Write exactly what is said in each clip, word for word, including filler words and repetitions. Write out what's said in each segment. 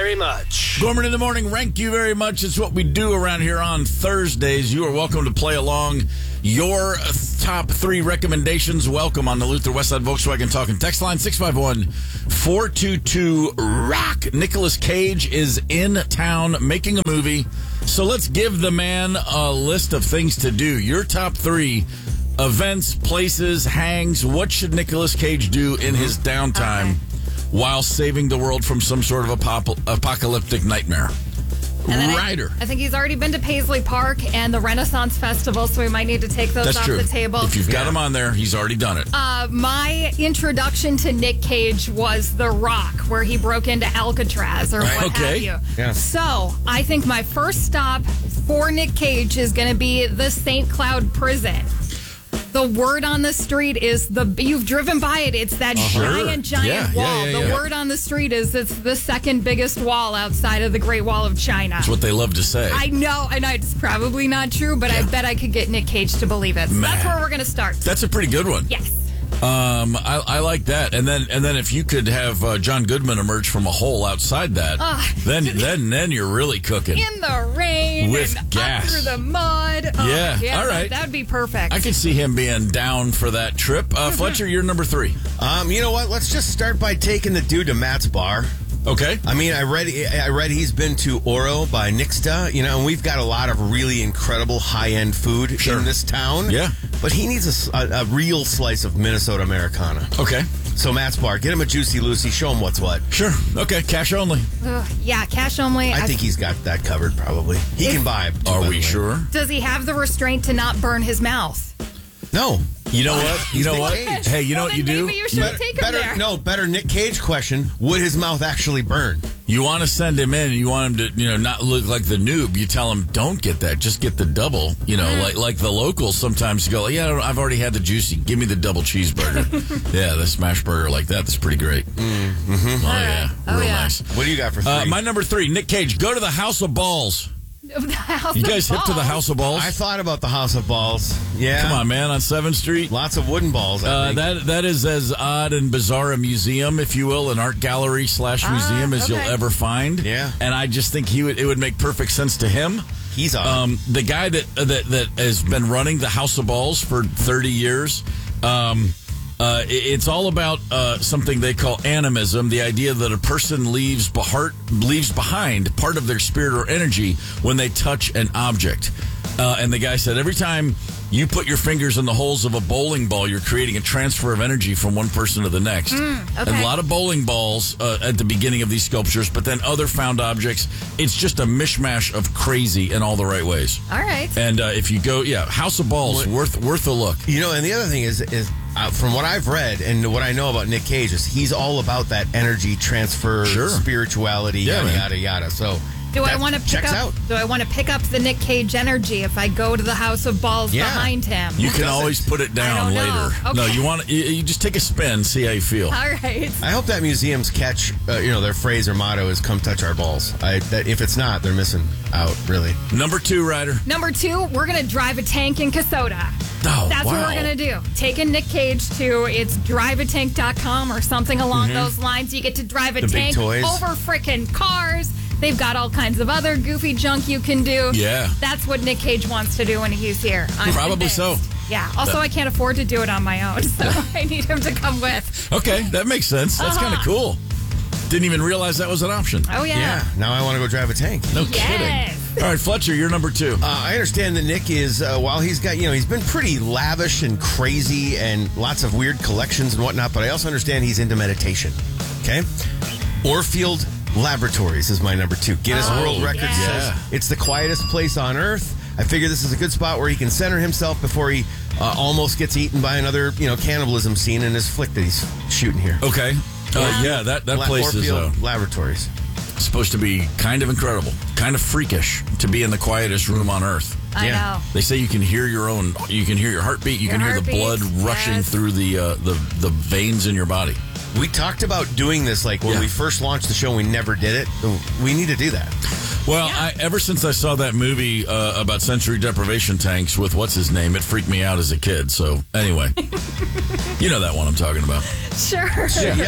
very much. Gorman in the morning, rank you very much. It's what we do around here on Thursdays. You are welcome to play along. Your top three recommendations, welcome on the Luther Westside Volkswagen Talking text line six five one, four two two, rock. Nicolas Cage is in town making a movie. So let's give the man a list of things to do. Your top three events, places, hangs. What should Nicolas Cage do in his downtime while saving the world from some sort of apop- apocalyptic nightmare? Ryder. I, I think he's already been to Paisley Park and the Renaissance Festival, so we might need to take those That's off true. the table. If you've got him on there, he's already done it. Uh, my introduction to Nick Cage was The Rock, where he broke into Alcatraz or what Okay. have you. Yeah. So I think my first stop for Nick Cage is going to be the Saint Cloud prison. The word on the street is the you've driven by it. It's that Uh-huh. giant, giant Yeah, yeah, wall. yeah, the yeah. word on the street is it's the second biggest wall outside of the Great Wall of China. That's what they love to say. I know, and it's probably not true, but I bet I could get Nick Cage to believe it. So Man. that's where we're going to start. That's a pretty good one. Yes. Um, I, I like that. And then, and then, if you could have uh, John Goodman emerge from a hole outside that, Ah. then, then, then you're really cooking. In the rain With and gas. up through the mud. Oh, Yeah, all right. That would be perfect. I could see him being down for that trip. Uh, Fletcher, you're number three. Um, you know what? Let's just start by taking the dude to Matt's bar. Okay. I mean, I read I read he's been to Oro by Nixta, you know, and we've got a lot of really incredible high-end food Sure. in this town. Yeah. But he needs a, s- a- a real slice of Minnesota Americana. Okay. So Matt's bar, get him a Juicy Lucy, show him what's what. Sure. Okay. Cash only. Ugh, yeah, cash only. I think he's got that covered, probably. He If- can buy it. too, Are by we the way. sure? Does he have the restraint to not burn his mouth? No. You know what? You know Nick what? Cage. Hey, you know Well, what you then do? maybe you should Better, take him better, there. no, better Nick Cage question. Would his mouth actually burn? You want to send him in, and you want him to, you know, not look like the noob. You tell him, don't get that. Just get the double. You know, like like the locals sometimes go, yeah, I don't- I've already had the juicy. Give me the double cheeseburger. Yeah, the smash burger like that. That's pretty great. Mm-hmm. Oh, yeah. Oh, Real yeah. nice. What do you got for three? Uh, my number three, Nick Cage. Go to the House of Balls. The House You of guys hip to the Balls? House of Balls? I thought about the House of Balls. Yeah. Come on, man, on seventh Street. Lots of wooden balls, I Uh, think. that that is as odd and bizarre a museum, if you will, an art gallery slash museum as okay. you'll ever find. Yeah. And I just think he would it would make perfect sense to him. He's on. Um, the guy that that that has been running the House of Balls for thirty years. Um, uh, it- it's all about uh, something they call animism, the idea that a person leaves behar- leaves behind part of their spirit or energy when they touch an object. Uh, and the guy said every time you put your fingers in the holes of a bowling ball, you're creating a transfer of energy from one person to the next. okay. And a lot of bowling balls uh, at the beginning of these sculptures, but then other found objects. It's just a mishmash of crazy in all the right ways. All right. And uh, if you go, yeah, House of Balls, worth worth a look. You know, and the other thing is, is uh, from what I've read and what I know about Nick Cage is he's all about that energy transfer, Sure. spirituality, Yeah, yada, man. yada, yada. So Do I that want to pick checks up? out. Do I want to pick up the Nick Cage energy if I go to the House of Balls Yeah. behind him? You can doesn't? always put it down I don't know. later. Okay. No, you want you, you just take a spin, see how you feel. All right. I hope that museum's catch, uh, you know, their phrase or motto is "Come touch our balls." I, that, if it's not, they're missing out. Really. Number two, Ryder. Number two, we're gonna drive a tank in Kasota. Oh, That's wow. what we're gonna do. Taking Nick Cage to it's drive a tank dot com or something along those lines. You get to drive a The big tank toys. over frickin' cars. They've got all kinds of other goofy junk you can do. Yeah. That's what Nick Cage wants to do when he's here. I'm Probably convinced. so. Yeah. Also, That- I can't afford to do it on my own, so I need him to come with. Okay, that makes sense. That's Uh-huh. kind of cool. Didn't even realize that was an option. Oh yeah. Yeah. Now I want to go drive a tank. No Yes. kidding. All right, Fletcher, you're number two. Uh, I understand that Nick is, uh, while he's got, you know, he's been pretty lavish and crazy and lots of weird collections and whatnot, but I also understand he's into meditation. Okay? Orfield Laboratories is my number two. Guinness Oh, World Records yeah. says it's the quietest place on earth. I figure this is a good spot where he can center himself before he uh, almost gets eaten by another, you know, cannibalism scene in his flick that he's shooting here. Okay. Uh, yeah, that, that La- place is uh, Orfield Laboratories. supposed to be kind of incredible, kind of freakish to be in the quietest room on earth. I Yeah. know. They say you can hear your own, you can hear your heartbeat, you Your can hear the heartbeat, blood rushing yes. through the, uh, the the veins in your body. We talked about doing this, like when Yeah. we first launched the show, we never did it. We need to do that. Well, Yeah. I, ever since I saw that movie uh, about sensory deprivation tanks with what's his name, it freaked me out as a kid. So anyway, you know that one I'm talking about. Sure. Yeah.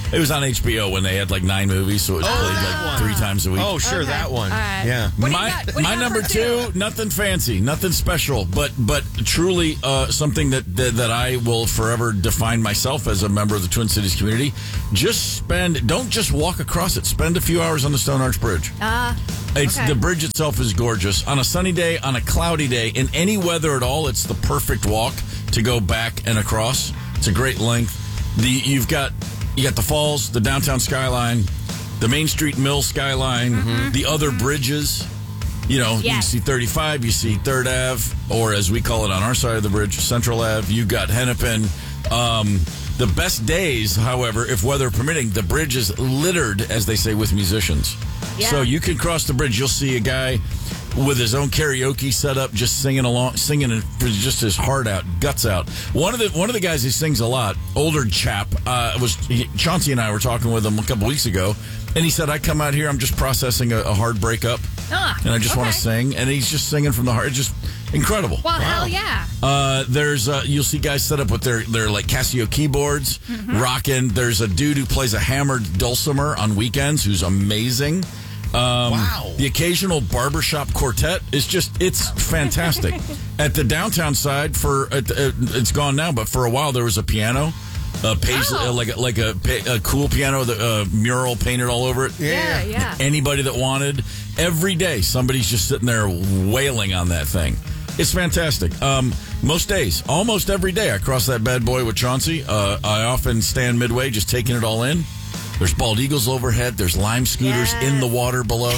It was on H B O when they had like nine movies, so it was Oh, played that like one. three times a week. Oh, sure, Okay. that one. All right. Yeah. What do you my got? What do you my got number for two, two? nothing fancy, nothing special, but but truly uh, something that, that that I will forever define myself as a member of the Twin Cities community. Just spend, don't just walk across it. Spend a few hours on the Stone Arch Bridge. Ah, It's okay. the bridge itself is gorgeous. On a sunny day, on a cloudy day, in any weather at all, it's the perfect walk to go back and across. It's a great length. The you've got you got the falls, the downtown skyline, the Main Street Mill skyline, Mm-hmm. the other bridges. You know, you Yes. see thirty-five, you see third Ave, or as we call it on our side of the bridge, Central Ave. You got Hennepin. Um, the best days, however, if weather permitting, the bridge is littered, as they say, with musicians. Yeah. So you can cross the bridge. You'll see a guy with his own karaoke set up, just singing along, singing just his heart out, guts out. One of the one of the guys who sings a lot, older chap, uh, was he, Chauncey and I were talking with him a couple weeks ago, and he said, "I come out here, I'm just processing a, a hard breakup, Ah, and I just want okay. to sing." And he's just singing from the heart. It's just incredible. Well, hell yeah. Uh, there's uh, you'll see guys set up with their their like Casio keyboards, Mm-hmm. rocking. There's a dude who plays a hammered dulcimer on weekends who's amazing. Um, Wow. The occasional barbershop quartet is just, it's fantastic. At the downtown side, for uh, uh, it's gone now, but for a while there was a piano, a paisley, Oh. uh, like a, like a, pa- a cool piano, the uh, mural painted all over it. Yeah, yeah. Anybody that wanted, every day somebody's just sitting there wailing on that thing. It's fantastic. Um, most days, almost every day, I cross that bad boy with Chauncey. Uh, I often stand midway, just taking it all in. There's bald eagles overhead. There's lime scooters Yes. in the water below.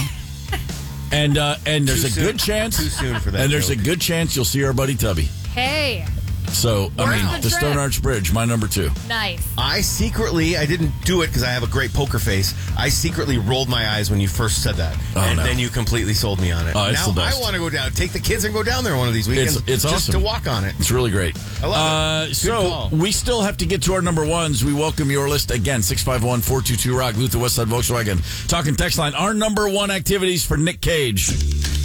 And uh, and there's Too a soon. good chance. Too soon for that And there's joke. a good chance you'll see our buddy Tubby. Hey, So, I Where's mean, the the Stone trip? Arch Bridge, my number two. nice. I secretly, I didn't do it because I have a great poker face. I secretly rolled my eyes when you first said that. Oh, and no. then you completely sold me on it. Oh, it's now the best. I want to go down, take the kids and go down there one of these weekends. It's- it's just awesome. to walk on it. It's really great. I love it. uh, Good So call. we still have to get to our number ones. We welcome your list again. six five one, four two two, ROCK, Luther Westside Volkswagen. Talking text line. Our number one activities for Nick Cage.